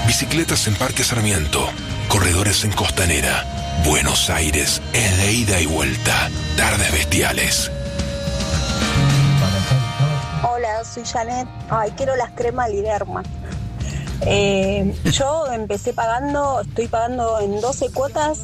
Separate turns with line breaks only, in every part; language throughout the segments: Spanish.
bicicletas en Parque Sarmiento, corredores en Costanera. Buenos Aires es de ida y vuelta. Tardes bestiales.
Hola, soy Janet. Ay, quiero las cremas Liderma. Yo estoy pagando en 12 cuotas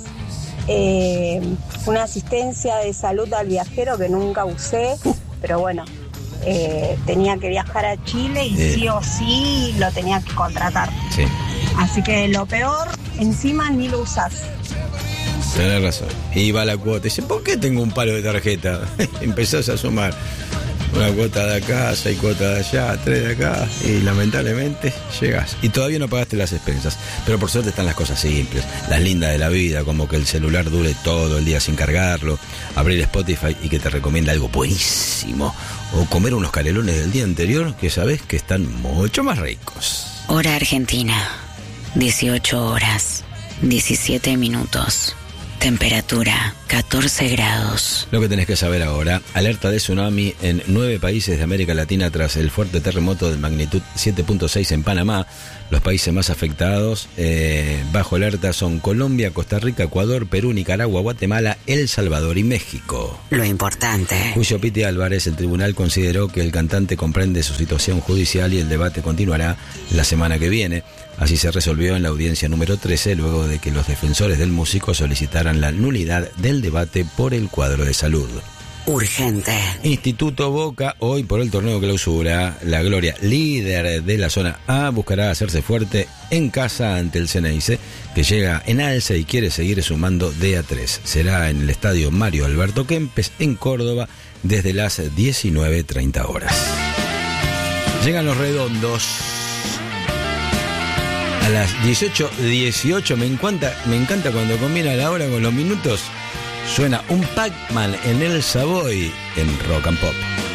una asistencia de salud al viajero que nunca usé, pero bueno, tenía que viajar a Chile y sí o sí lo tenía que contratar.
Sí.
Así que lo peor, encima ni lo usás.
Tenés razón. Y va la cuota. Dice, ¿por qué tengo un palo de tarjeta? Empezás a sumar. Una cuota de acá, 6 cuotas de allá, 3 de acá, y lamentablemente llegás. Y todavía no pagaste las expensas. Pero por suerte están las cosas simples, las lindas de la vida, como que el celular dure todo el día sin cargarlo, abrir Spotify y que te recomienda algo buenísimo, o comer unos canelones del día anterior que sabes que están mucho más ricos.
Hora Argentina, 18 horas, 17 minutos. Temperatura, 14 grados.
Lo que tenés que saber ahora, alerta de tsunami en 9 países de América Latina tras el fuerte terremoto de magnitud 7.6 en Panamá. Los países más afectados bajo alerta son Colombia, Costa Rica, Ecuador, Perú, Nicaragua, Guatemala, El Salvador y México.
Lo importante.
Juicio Piti Álvarez, el tribunal consideró que el cantante comprende su situación judicial y el debate continuará la semana que viene. Así se resolvió en la audiencia número 13, luego de que los defensores del músico solicitaran la nulidad del debate por el cuadro de salud.
Urgente.
Instituto Boca, hoy por el torneo clausura, la Gloria, líder de la zona A, buscará hacerse fuerte en casa ante el Ceneice, que llega en alza y quiere seguir sumando de a 3. Será en el estadio Mario Alberto Kempes, en Córdoba, desde las 19:30 horas. Llegan los redondos. A las 18:18, me encanta cuando combina la hora con los minutos. Suena un Pac-Man en el Savoy en Rock and Pop.